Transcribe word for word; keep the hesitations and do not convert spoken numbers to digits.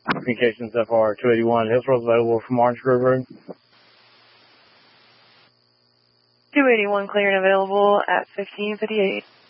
Communications F R two eighty-one, Hillsborough available from Orange Grove Road. two eighty-one clear and available at fifteen fifty-eight.